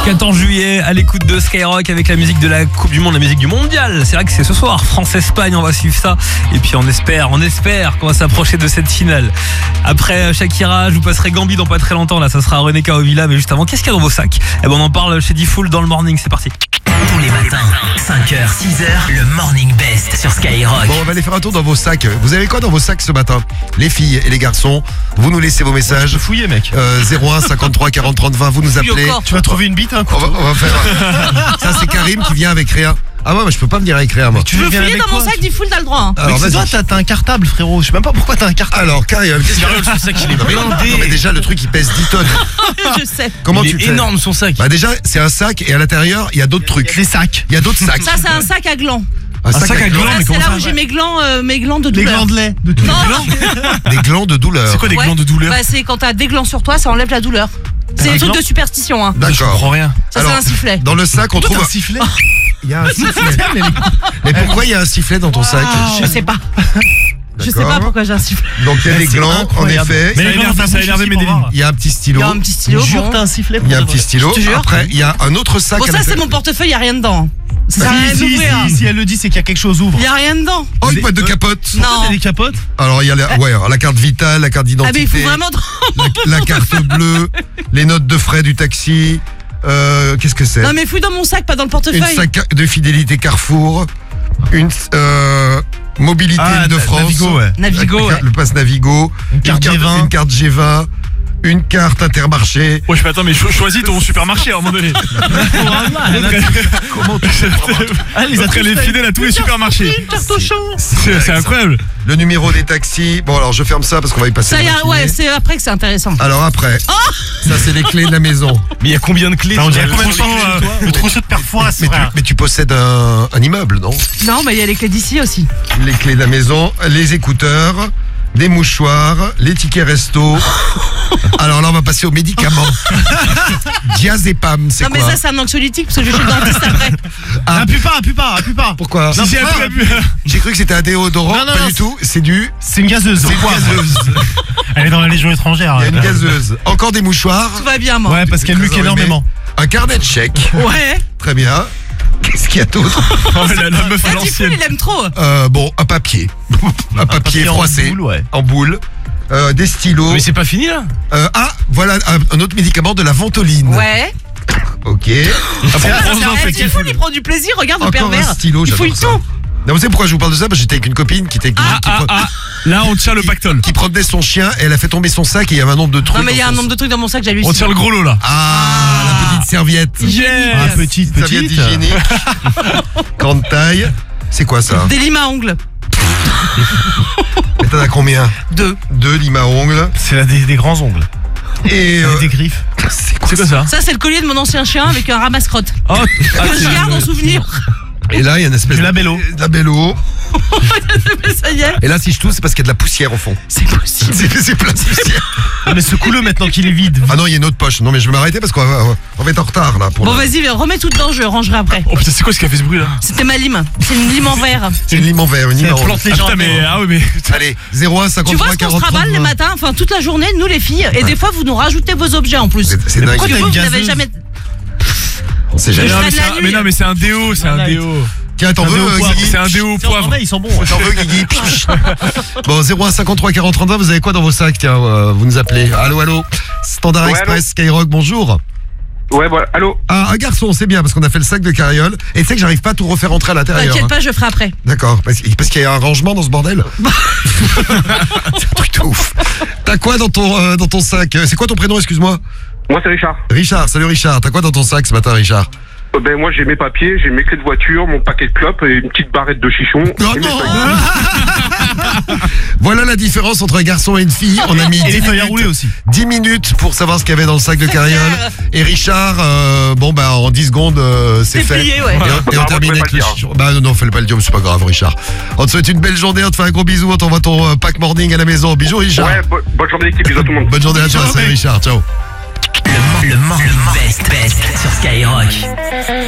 14 juillet, à l'écoute de Skyrock avec la musique de la Coupe du Monde, la musique du Mondial. C'est vrai que c'est ce soir, France-Espagne, on va suivre ça. Et puis on espère qu'on va s'approcher de cette finale. Après Shakira, je vous passerai Gambi dans pas très longtemps. Là, ça sera René Caovilla. Mais juste avant, qu'est-ce qu'il y a dans vos sacs? Eh ben, on en parle chez Diffoul dans le morning. C'est parti. Tous les matins, 5h, 6h, le Morning Best sur Skyrock. Bon, on va aller faire un tour dans vos sacs. Vous avez quoi dans vos sacs ce matin? Les filles et les garçons, vous nous laissez vos messages. Je fouiller, mec. 01 53 40 30 20, vous nous appelez. Tu vas trouver une bite, un couteau. On va faire. Ça, c'est Karim qui vient avec rien. Ah ouais, mais je peux pas venir avec rien, moi. Tu Je veux viens fouiller avec dans mon quoi? sac Diffoul, t'as le droit. Alors, C'est toi, vas-y. t'as un cartable, frérot. Je sais même pas pourquoi t'as un cartable. Alors, Karim, qu'est-ce qu'il y a? son sac, il est Non, mais déjà, le truc, il pèse 10 tonnes. Je sais. Comment Il tu est fais? énorme son sac. Bah, déjà, c'est un sac et à l'intérieur, il y a d'autres trucs. Les sacs. Il y a d'autres sacs. Ça, c'est un sac à glands. Un sac à glands, glands. mais C'est comment là ça où j'ai mes glands de Les douleur. glands de lait. De tous les Non. glands. Des glands de douleur. C'est quoi des Ouais. glands de douleur? Bah, c'est quand t'as des glands sur toi, ça enlève la douleur. C'est un des trucs gland de superstition, hein. Je D'accord. comprends rien. Ça, c'est un sifflet. Dans le sac, on Pourquoi trouve. t'as un sifflet? Il y a un sifflet. Mais pourquoi il y a un sifflet dans ton sac? Je sais pas. Je sais pas pourquoi j'ai un sifflet. Donc il y a des C'est glands, en incroyable. effet. Mais ça a énervé mes délires. Il y a un petit stylo. Il y a un petit stylo. Je jure, bon. t'as un sifflet. Il y a un petit stylo. Je te jure. Après, il y a un autre sac. Bon, à ça, c'est l'intérieur. mon portefeuille, y a rien dedans. Ça sert à rien d'ouvrir. Si elle le dit, c'est qu'il y a quelque chose, ouvre. Y a rien dedans. Oh, une boîte de capote. Non. T'as des capotes? Alors, il y a la carte vitale, la carte Ah, mais il d'identité, faut vraiment. la carte bleue, les notes de frais du taxi. Qu'est-ce que c'est? Non, mais fouille dans mon sac, pas dans le Une portefeuille. sac de fidélité Carrefour. Une mobilité de France. Navigo, ouais. Navigo, ouais. Le pass Navigo. Une carte G20. Une carte G20. Une carte Intermarché. Ouais, je fais attends, mais choisis ton supermarché à un moment donné. Comment tu Elle est fidèle à tous les supermarchés. Cartouchon. C'est incroyable. Le numéro des taxis. Bon, alors je ferme ça parce qu'on va y passer. Ça y la a, matinée. ouais, c'est après que c'est intéressant. Alors après, ça c'est les clés de la maison. Mais il y a combien de clés? On dirait sur combien de le temps trousseau, le trousseau de perforation, Mais tu possèdes un immeuble, non? Non, mais il y a les clés d'ici aussi. Les clés de la maison, les écouteurs, des mouchoirs, les tickets resto. Alors là, on va passer aux médicaments. Diazépam, c'est Non, mais quoi? ça, c'est un anxiolytique parce que je vais chez le dentiste après. Ah, Un pupard. pourquoi? Si, si, J'ai cru que c'était un déodorant, Non, pas non, du tout. C'est du. C'est une gazeuse. C'est une gazeuse. Elle est dans la Légion étrangère. Il y a une gazeuse. Encore des mouchoirs. Tout va bien, moi. Ouais, parce qu'elle muque énormément. Un carnet de chèques. Ouais. Très bien. Qu'est-ce qu'il y a d'autre? La meuf à Ah, du coup, l'ancienne. il aime trop. Bon, un papier. Un papier froissé. En boule, ouais. En boule. Des stylos. Mais c'est pas fini là? Voilà un autre médicament, de la ventoline. Ouais. Ok. Diffoul, il prend du plaisir, regarde le Encore un pervers. stylo, Il fouille j'adore ça. tout. Non, vous savez pourquoi je vous parle de ça? Parce que j'étais avec une copine qui était Là, on tient le pactole. qui promenait son chien et elle a fait tomber son sac et il y avait un nombre de trucs. Non, mais il y a dans un son nombre de trucs dans mon sac, On j'hallucine. tire le gros lot là. La petite serviette. Yeah. Petite. Serviette hygiénique. Grande taille. C'est quoi ça? Des limes à ongles. Mais t'en as combien? 2. 2 limes à ongles. C'est des grands ongles. Et Avec des griffes. c'est quoi C'est quoi ça? Ça, c'est le collier de mon ancien chien avec un ramasse-crotte. Oh, Que je garde en souvenir. Et là, il y a une espèce Du labello. labello. Mais ça y est. Et là, si je tousse, c'est parce qu'il y a de la poussière au fond. C'est possible. C'est plein de poussière. Mais secoue-le maintenant qu'il est vide. Ah non, il y a une autre poche. Non, mais je vais m'arrêter parce qu'on va être en retard là. Bon, vas-y, remets tout dedans, je rangerai après. Oh putain, c'est quoi ce qui a fait ce bruit là? C'était ma lime. C'est une lime en verre. C'est une lime en verre, une lime en Plante les Ah gens. putain, mais ah ouais, mais. Allez, 01 53 Tu vois ce qu'on se 40 travaille les 30. matins, enfin toute la journée, nous les filles, et des fois vous nous rajoutez vos objets en plus. C'est dingue. Parce que t'as vous, une vous n'avez gazeuse jamais. On sait jamais. Je Non, mais traîne la c'est un- nuit. mais non, mais c'est un déo, c'est un déo. Tiens, t'en veux, Guigui? C'est un déo au poivre. Ils sont bons. T'en veux, Guigui? Bon, 01 53 40 32, vous avez quoi dans vos sacs? Tiens, vous nous appelez. Allô? Standard Ouais, Express, Skyrock, bonjour. Ouais, voilà. Allô? Ah, un garçon, c'est bien, parce qu'on a fait le sac de carriole. Et tu sais que j'arrive pas à tout refaire rentrer à l'intérieur. T'inquiète pas, je ferai après. D'accord, parce qu'il y a un rangement dans ce bordel. C'est un truc de ouf. T'as quoi dans ton sac? C'est quoi ton prénom, excuse-moi? Moi, c'est Richard. Richard, salut Richard. T'as quoi dans ton sac ce matin, Richard? Ben, moi, j'ai mes papiers, j'ai mes clés de voiture, mon paquet de clopes et une petite barrette de chichon. Oh et mes non feuilles. Voilà la différence entre un garçon et une fille. On a mis Et 10 les feuilles à minutes, rouler aussi. 10 minutes pour savoir ce qu'il y avait dans le sac de carriole. Et Richard, en 10 secondes, c'est C'est fait. plié, ouais. Et on Bah, moi, termine je avec pouvais le pas le chichon. Bah non, fallait pas le dire, mais c'est pas grave, Richard. On te souhaite une belle journée, on te fait un gros bisou, on t'envoie ton pack morning à la maison. Bisous, Richard. Ouais, bonne journée l'équipe, bisous à tout le monde. Bonne journée à toi, salut Richard, ciao. Le Morning Best sur Skyrock.